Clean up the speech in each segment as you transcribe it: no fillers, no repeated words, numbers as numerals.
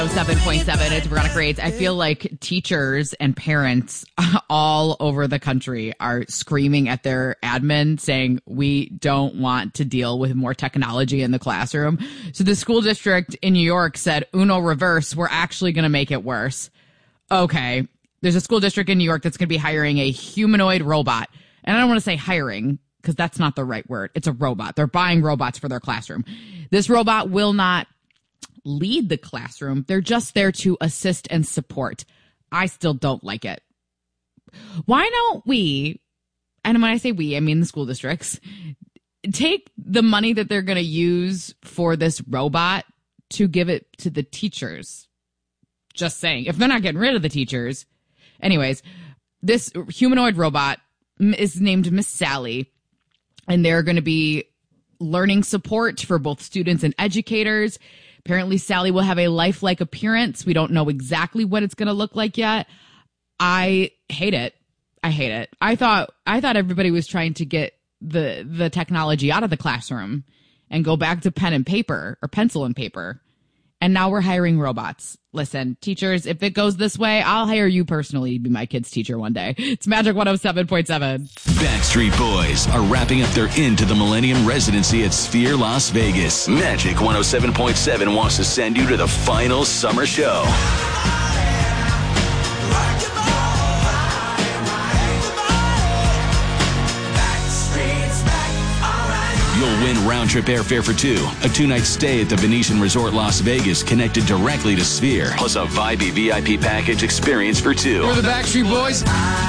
7.7, it's Veronica Rades. I feel like teachers and parents all over the country are screaming at their admin saying, we don't want to deal with more technology in the classroom. So the school district in New York said, Uno reverse, we're actually going to make it worse. Okay, there's a school district in New York that's going to be hiring a humanoid robot. And I don't want to say hiring because that's not the right word. It's a robot. They're buying robots for their classroom. This robot will not lead the classroom. They're just there to assist and support. I still don't like it. Why don't we, and when I say we, I mean the school districts, take the money that they're going to use for this robot to give it to the teachers? Just saying. If they're not getting rid of the teachers. Anyways, this humanoid robot is named Miss Sally, and they're going to be learning support for both students and educators. Apparently, Sally will have a lifelike appearance. We don't know exactly what it's going to look like yet. I hate it. I hate it. I thought everybody was trying to get the technology out of the classroom and go back to pen and paper or pencil and paper. And now we're hiring robots. Listen, teachers, if it goes this way, I'll hire you personally to be my kid's teacher one day. It's Magic 107.7. Backstreet Boys are wrapping up their Into the Millennium residency at Sphere Las Vegas. Magic 107.7 wants to send you to the final summer show. You'll win round-trip airfare for two, a two-night stay at the Venetian Resort Las Vegas connected directly to Sphere, plus a Vibey VIP package experience for two. We're the Backstreet Boys.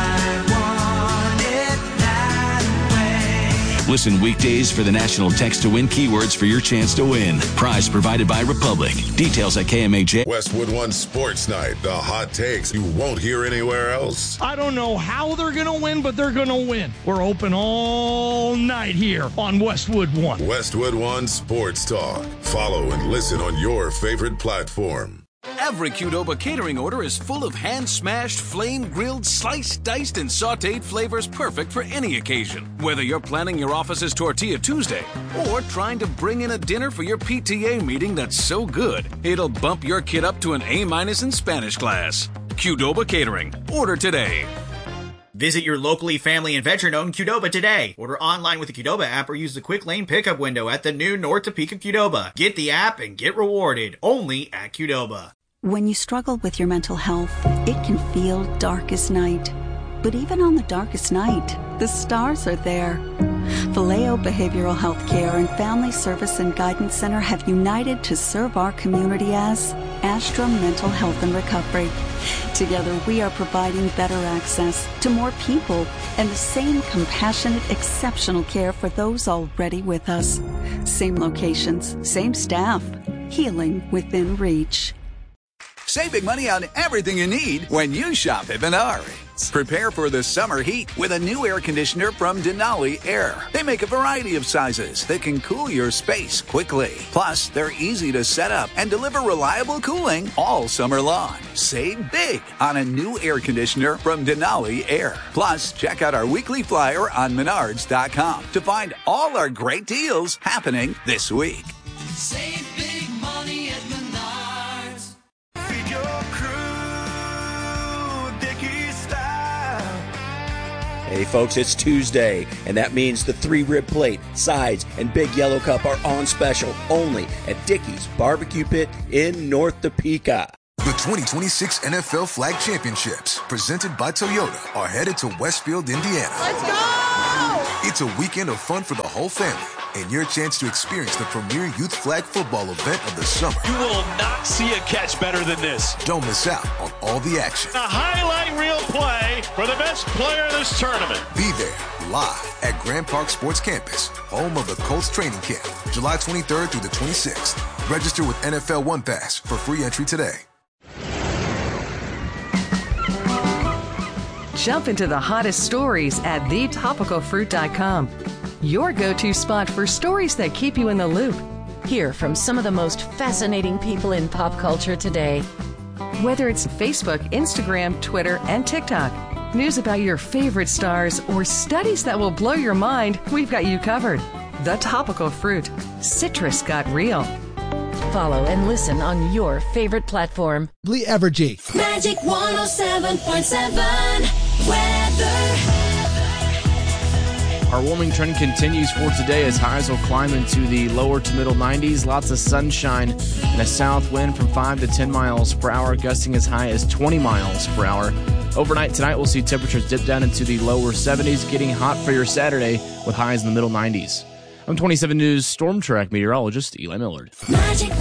Listen weekdays for the National Text to Win keywords for your chance to win. Prize provided by Republic. Details at KMAJ. Westwood One Sports Night. The hot takes you won't hear anywhere else. I don't know how they're going to win, but they're going to win. We're open all night here on Westwood One. Westwood One Sports Talk. Follow and listen on your favorite platform. Every Qdoba catering order is full of hand-smashed, flame-grilled, sliced, diced, and sautéed flavors perfect for any occasion. Whether you're planning your office's Tortilla Tuesday or trying to bring in a dinner for your PTA meeting that's so good, it'll bump your kid up to an A- in Spanish class. Qdoba Catering. Order today. Visit your locally family and veteran-owned Qdoba today. Order online with the Qdoba app or use the quick lane pickup window at the new North Topeka Qdoba. Get the app and get rewarded only at Qdoba. When you struggle with your mental health, it can feel dark as night. But even on the darkest night, the stars are there. Vallejo Behavioral Health Care and Family Service and Guidance Center have united to serve our community as Astra Mental Health and Recovery. Together, we are providing better access to more people and the same compassionate, exceptional care for those already with us. Same locations, same staff, healing within reach. Save big money on everything you need when you shop at Menards. Prepare for the summer heat with a new air conditioner from Denali Air. They make a variety of sizes that can cool your space quickly. Plus, they're easy to set up and deliver reliable cooling all summer long. Save big on a new air conditioner from Denali Air. Plus, check out our weekly flyer on Menards.com to find all our great deals happening this week. Save big money at Menards. Hey folks, it's Tuesday, and that means the 3-rib plate, sides, and big yellow cup are on special only at Dickey's Barbecue Pit in North Topeka. The 2026 NFL Flag Championships, presented by Toyota, are headed to Westfield, Indiana. Let's go! It's a weekend of fun for the whole family and your chance to experience the premier youth flag football event of the summer. You will not see a catch better than this. Don't miss out on all the action. A highlight reel play for the best player in this tournament. Be there live at Grand Park Sports Campus, home of the Colts training camp, July 23rd through the 26th. Register with NFL One Pass for free entry today. Jump into the hottest stories at thetopicalfruit.com. Your go-to spot for stories that keep you in the loop. Hear from some of the most fascinating people in pop culture today. Whether it's Facebook, Instagram, Twitter, and TikTok, news about your favorite stars, or studies that will blow your mind, we've got you covered. The Topical Fruit. Citrus got real. Follow and listen on your favorite platform. Lee Evergy. Magic 107.7 weather. Our warming trend continues for today as highs will climb into the lower to middle 90s. Lots of sunshine and a south wind from 5 to 10 miles per hour, gusting as high as 20 miles per hour. Overnight tonight, we'll see temperatures dip down into the lower 70s, getting hot for your Saturday with highs in the middle 90s. I'm 27 News Storm Track meteorologist Eli Millard. Magic